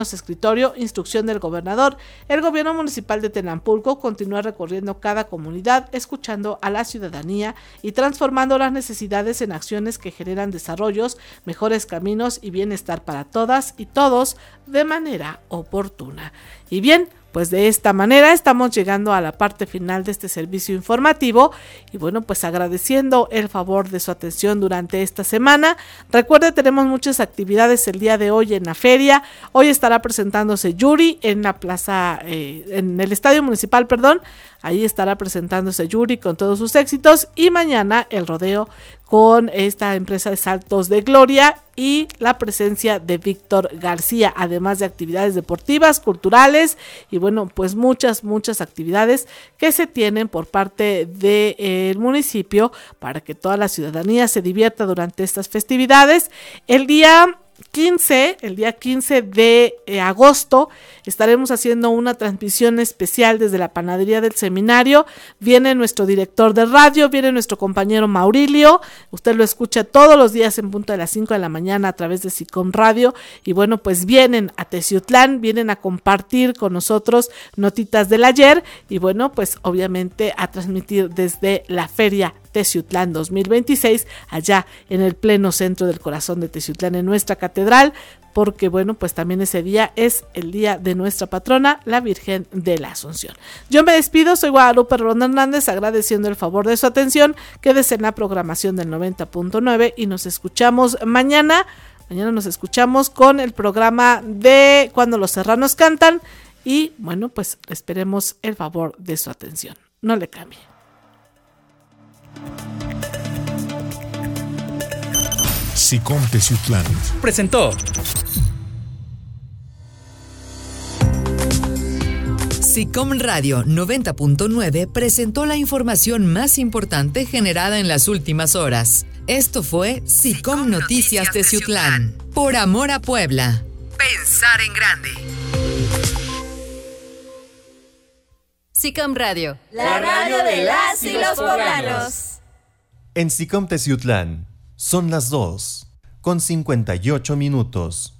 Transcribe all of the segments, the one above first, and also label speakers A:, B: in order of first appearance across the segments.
A: escritorio, instrucción del gobernador. El gobierno municipal de Tenanpulco continúa recorriendo cada comunidad, escuchando a la ciudadanía y transformando las necesidades en acciones que generan desarrollos, mejores caminos y bienestar para todas y todos de manera oportuna. Y bien, pues de esta manera estamos llegando a la parte final de este servicio informativo y bueno, pues agradeciendo el favor de su atención durante esta semana. Recuerde, tenemos muchas actividades el día de hoy en la feria. Hoy estará presentándose Yuri en la plaza, en el estadio municipal, ahí estará presentándose Yuri con todos sus éxitos y mañana el rodeo con esta empresa de saltos de Gloria y la presencia de Víctor García, además de actividades deportivas, culturales y bueno, pues muchas actividades que se tienen por parte del municipio para que toda la ciudadanía se divierta durante estas festividades. El día 15 de agosto estaremos haciendo una transmisión especial desde la panadería del seminario. Viene nuestro director de radio, viene nuestro compañero Maurilio. Usted lo escucha todos los días en punto de las 5 de la mañana a través de SICOM Radio. Y bueno, pues vienen a Teciutlán, vienen a compartir con nosotros notitas del ayer y bueno, pues obviamente a transmitir desde la feria Teciutlán 2026, allá en el pleno centro del corazón de Teciutlán, en nuestra catedral, porque bueno, pues también ese día es el día de nuestra patrona, la Virgen de la Asunción. Yo me despido, soy Guadalupe Ronda Hernández, agradeciendo el favor de su atención. Quédese en la programación del 90.9 y nos escuchamos mañana. Mañana nos escuchamos con el programa de Cuando los Serranos Cantan y bueno, pues esperemos el favor de su atención. No le cambie.
B: SICOM Teciutlán
C: presentó
D: SICOM Radio 90.9 presentó la información más importante generada en las últimas horas. Esto fue SICOM Noticias Teciutlán. Por amor a Puebla. Pensar en grande.
E: SICOM Radio, la radio de las y los poblanos.
F: En SICOM Teciutlán son las 2:58.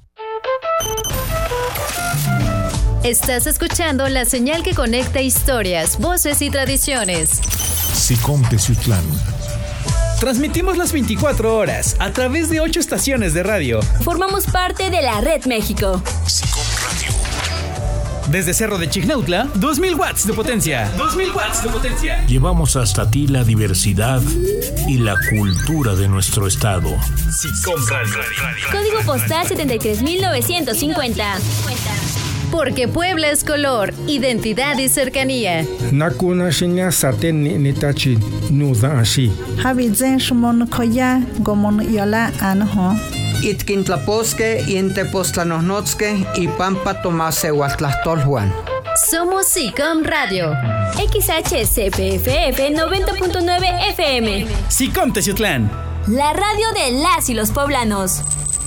E: Estás escuchando la señal que conecta historias, voces y tradiciones.
B: SICOM Teciutlán.
C: Transmitimos las 24 horas a través de 8 estaciones de radio.
E: Formamos parte de la Red México.
B: SICOM Radio.
C: Desde Cerro de Chignautla, 2000 watts de potencia. 2000 watts de potencia.
B: Llevamos hasta ti la diversidad y la cultura de nuestro estado.
C: SICOM Radio.
E: Código postal 73950. Porque Puebla es color, identidad y cercanía.
G: Nakuna shinya saten nitachi nuda ashi.
H: Habizen shumon koya gomon yola anho.
I: Itkintlaposque, Intepostlanosnotzque y Pampa Tomase Huatlastolhuan.
E: Somos SICOM Radio. XHCPFF 90.9 FM.
C: SICOM Teciutlán.
E: La radio de las y los poblanos.